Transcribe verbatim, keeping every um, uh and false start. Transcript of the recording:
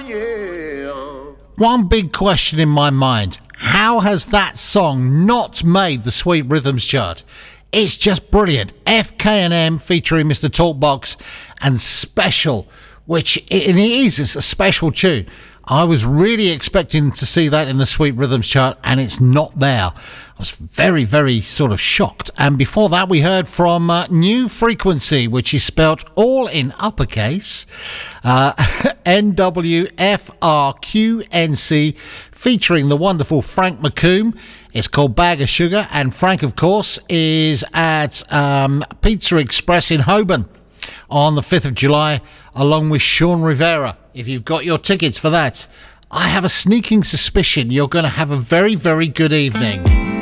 yeah. One big question in my mind. How has that song not made the Sweet Rhythms chart? It's just brilliant. F K and M featuring Mister Talkbox and Special, which it is, it's a special tune. I was really expecting to see that in the Sweet Rhythms chart, and it's not there. I was very, very sort of shocked. And before that, we heard from uh, New Frequency, which is spelt all in uppercase, uh, N W F R Q N C, featuring the wonderful Frank McComb. It's called Bag of Sugar, and Frank, of course, is at um, Pizza Express in Holborn on the fifth of July, along with Sean Rivera. If you've got your tickets for that, I have a sneaking suspicion you're going to have a very, very good evening.